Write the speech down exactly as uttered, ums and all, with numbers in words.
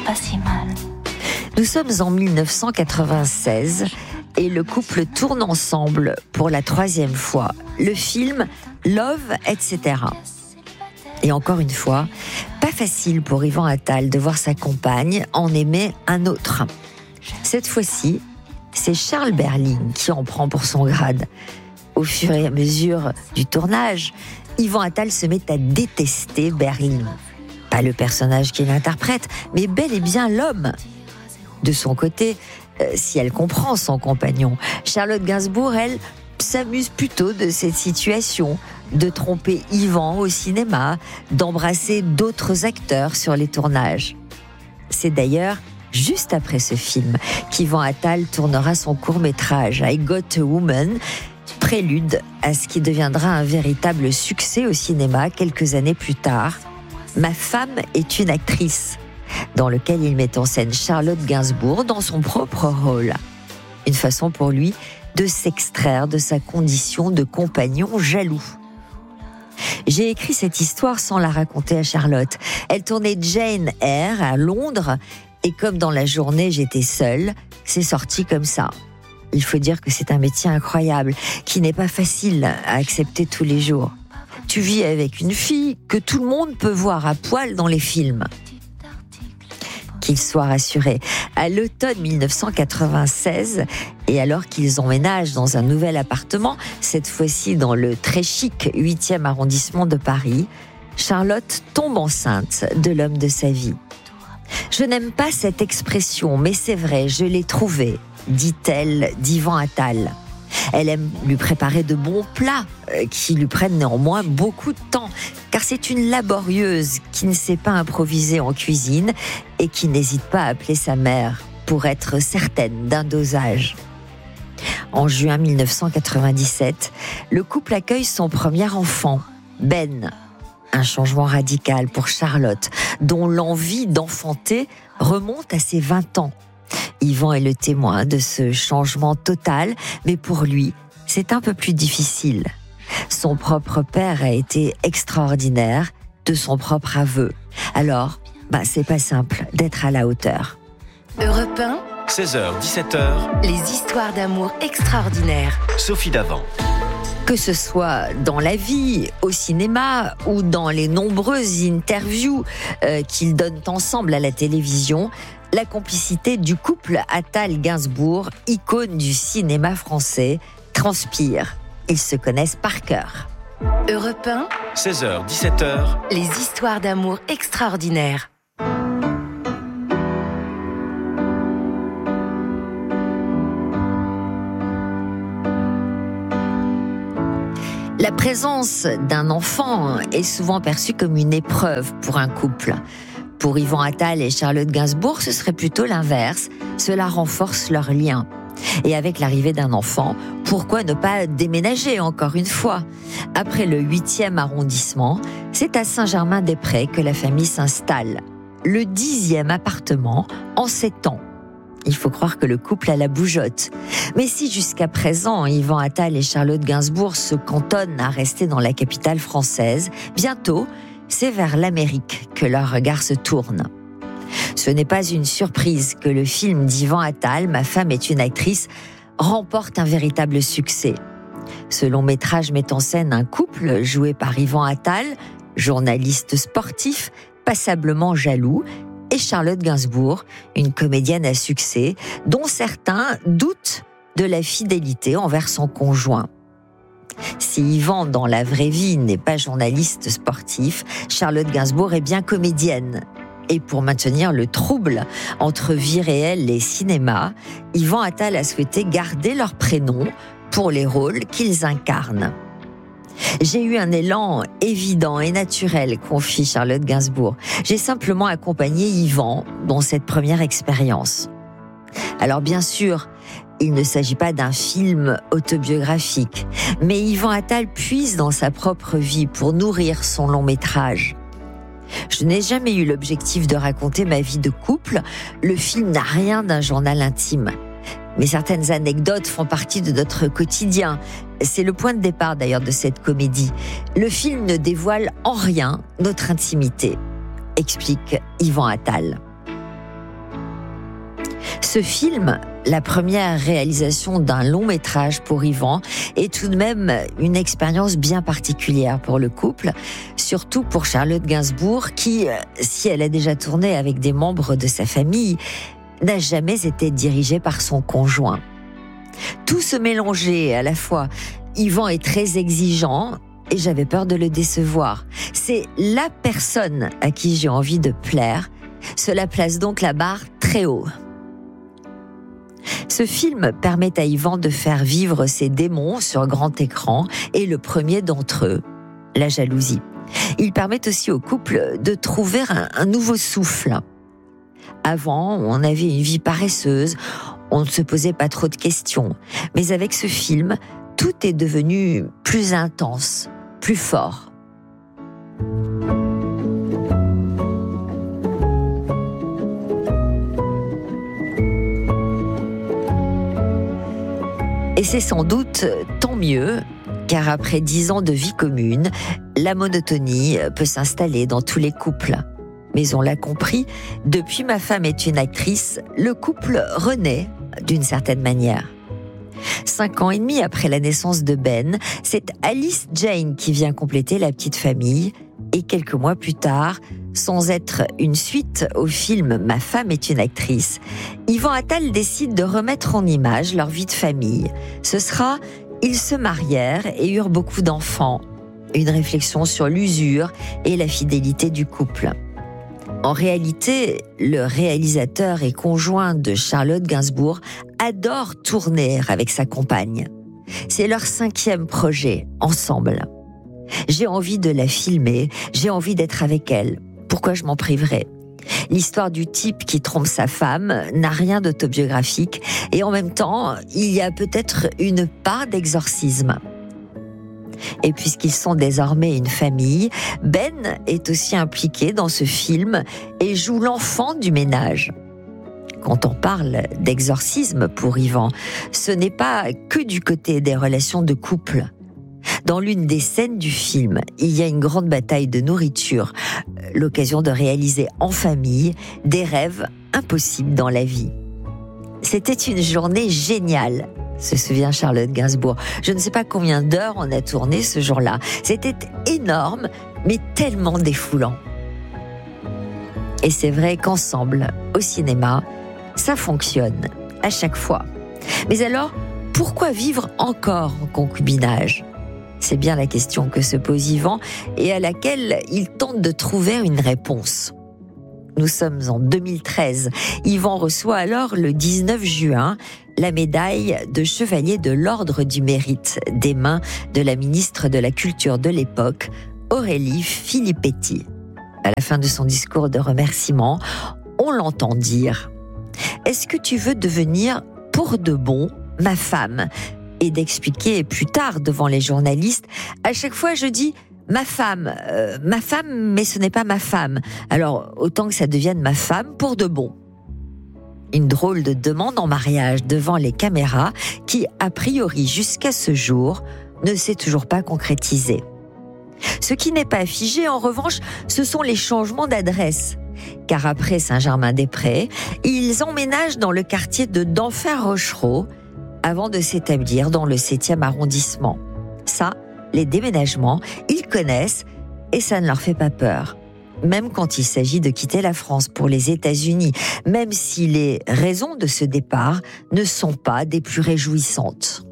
pas si mal. Nous sommes en mille neuf cent quatre-vingt-seize et le couple tourne ensemble pour la troisième fois le film Love, et cetera. Et encore une fois, pas facile pour Yvan Attal de voir sa compagne en aimer un autre. Cette fois-ci, c'est Charles Berling qui en prend pour son grade. Au fur et à mesure du tournage, Yvan Attal se met à détester Berling. Pas le personnage qu'il interprète, mais bel et bien l'homme. De son côté, euh, si elle comprend son compagnon, Charlotte Gainsbourg, elle, s'amuse plutôt de cette situation, de tromper Yvan au cinéma, d'embrasser d'autres acteurs sur les tournages. C'est d'ailleurs juste après ce film qu'Yvan Attal tournera son court-métrage I Got a Woman, prélude à ce qui deviendra un véritable succès au cinéma quelques années plus tard, Ma femme est une actrice, dans lequel il met en scène Charlotte Gainsbourg dans son propre rôle. Une façon pour lui de s'extraire de sa condition de compagnon jaloux. J'ai écrit cette histoire sans la raconter à Charlotte. Elle tournait Jane Eyre à Londres et comme dans la journée j'étais seule, c'est sorti comme ça. Il faut dire que c'est un métier incroyable qui n'est pas facile à accepter tous les jours. Tu vis avec une fille que tout le monde peut voir à poil dans les films. Qu'il soit rassuré. À l'automne mille neuf cent quatre-vingt-seize, et alors qu'ils emménagent dans un nouvel appartement, cette fois-ci dans le très chic huitième arrondissement de Paris, Charlotte tombe enceinte de l'homme de sa vie. Je n'aime pas cette expression, mais c'est vrai, je l'ai trouvée, dit-elle d'Yvan Attal. Elle aime lui préparer de bons plats euh, qui lui prennent néanmoins beaucoup de temps, car c'est une laborieuse qui ne sait pas improviser en cuisine et qui n'hésite pas à appeler sa mère pour être certaine d'un dosage. En juin mille neuf cent quatre-vingt-dix-sept, le couple accueille son premier enfant, Ben. Un changement radical pour Charlotte, dont l'envie d'enfanter remonte à ses vingt ans. Yvan est le témoin de ce changement total, mais pour lui, c'est un peu plus difficile. Son propre père a été extraordinaire, de son propre aveu. Alors, bah, c'est pas simple d'être à la hauteur. Europe un, seize heures dix-sept heures, les histoires d'amour extraordinaires. Sophie Davant. Que ce soit dans la vie, au cinéma ou dans les nombreuses interviews euh, qu'ils donnent ensemble à la télévision, la complicité du couple Attal-Gainsbourg, icône du cinéma français, transpire. Ils se connaissent par cœur. Europe un, seize heures dix-sept heures, les histoires d'amour extraordinaires. La présence d'un enfant est souvent perçue comme une épreuve pour un couple. Pour Yvan Attal et Charlotte Gainsbourg, ce serait plutôt l'inverse. Cela renforce leur lien. Et avec l'arrivée d'un enfant, pourquoi ne pas déménager encore une fois ? Après le huitième arrondissement, c'est à Saint-Germain-des-Prés que la famille s'installe. Le dixième appartement en sept ans. Il faut croire que le couple a la bougeotte. Mais si jusqu'à présent, Yvan Attal et Charlotte Gainsbourg se cantonnent à rester dans la capitale française, bientôt, c'est vers l'Amérique que leurs regards se tournent. Ce n'est pas une surprise que le film d'Yvan Attal, Ma femme est une actrice, remporte un véritable succès. Ce long métrage met en scène un couple joué par Yvan Attal, journaliste sportif, passablement jaloux, et Charlotte Gainsbourg, une comédienne à succès, dont certains doutent de la fidélité envers son conjoint. Si Yvan, dans la vraie vie, n'est pas journaliste sportif, Charlotte Gainsbourg est bien comédienne. Et pour maintenir le trouble entre vie réelle et cinéma, Yvan Attal a souhaité garder leurs prénoms pour les rôles qu'ils incarnent. J'ai eu un élan évident et naturel, confie Charlotte Gainsbourg. J'ai simplement accompagné Yvan dans cette première expérience. Alors bien sûr, il ne s'agit pas d'un film autobiographique, mais Yvan Attal puise dans sa propre vie pour nourrir son long métrage. Je n'ai jamais eu l'objectif de raconter ma vie de couple. Le film n'a rien d'un journal intime. Mais certaines anecdotes font partie de notre quotidien. C'est le point de départ d'ailleurs de cette comédie. Le film ne dévoile en rien notre intimité, explique Yvan Attal. Ce film, la première réalisation d'un long métrage pour Yvan, est tout de même une expérience bien particulière pour le couple, surtout pour Charlotte Gainsbourg qui, si elle a déjà tourné avec des membres de sa famille, n'a jamais été dirigée par son conjoint. Tout se mélangeait à la fois. Yvan est très exigeant et j'avais peur de le décevoir. C'est la personne à qui j'ai envie de plaire. Cela place donc la barre très haut. Ce film permet à Yvan de faire vivre ses démons sur grand écran et le premier d'entre eux, la jalousie. Il permet aussi au couple de trouver un, un nouveau souffle. Avant, on avait une vie paresseuse, on ne se posait pas trop de questions. Mais avec ce film, tout est devenu plus intense, plus fort. Et c'est sans doute tant mieux, car après dix ans de vie commune, la monotonie peut s'installer dans tous les couples. Mais on l'a compris, depuis Ma femme est une actrice, le couple renaît d'une certaine manière. Cinq ans et demi après la naissance de Ben, c'est Alice Jane qui vient compléter la petite famille. Et quelques mois plus tard, sans être une suite au film Ma femme est une actrice, Yvan Attal décide de remettre en image leur vie de famille. Ce sera « Ils se marièrent et eurent beaucoup d'enfants », une réflexion sur l'usure et la fidélité du couple. En réalité, le réalisateur et conjoint de Charlotte Gainsbourg adore tourner avec sa compagne. C'est leur cinquième projet, ensemble. J'ai envie de la filmer, j'ai envie d'être avec elle. Pourquoi je m'en priverais ? L'histoire du type qui trompe sa femme n'a rien d'autobiographique et en même temps, il y a peut-être une part d'exorcisme. Et puisqu'ils sont désormais une famille, Ben est aussi impliqué dans ce film et joue l'enfant du ménage. Quand on parle d'exorcisme pour Yvan, ce n'est pas que du côté des relations de couple. Dans l'une des scènes du film, il y a une grande bataille de nourriture, l'occasion de réaliser en famille des rêves impossibles dans la vie. C'était une journée géniale, se souvient Charlotte Gainsbourg. Je ne sais pas combien d'heures on a tourné ce jour-là. C'était énorme, mais tellement défoulant. Et c'est vrai qu'ensemble, au cinéma, ça fonctionne, à chaque fois. Mais alors, pourquoi vivre encore en concubinage ? C'est bien la question que se pose Yvan et à laquelle il tente de trouver une réponse. Nous sommes en deux mille treize. Yvan reçoit alors le dix-neuf juin la médaille de chevalier de l'Ordre du Mérite des mains de la ministre de la Culture de l'époque, Aurélie Filippetti. À la fin de son discours de remerciement, on l'entend dire « Est-ce que tu veux devenir pour de bon ma femme ?» Et d'expliquer plus tard devant les journalistes, à chaque fois je dis « ma femme, euh, ma femme, mais ce n'est pas ma femme. Alors autant que ça devienne ma femme pour de bon. » Une drôle de demande en mariage devant les caméras qui, a priori jusqu'à ce jour, ne s'est toujours pas concrétisée. Ce qui n'est pas figé, en revanche, ce sont les changements d'adresse. Car après Saint-Germain-des-Prés, ils emménagent dans le quartier de Denfert-Rochereau, avant de s'établir dans le septième arrondissement. Ça, les déménagements, ils connaissent et ça ne leur fait pas peur. Même quand il s'agit de quitter la France pour les États-Unis, même si les raisons de ce départ ne sont pas des plus réjouissantes.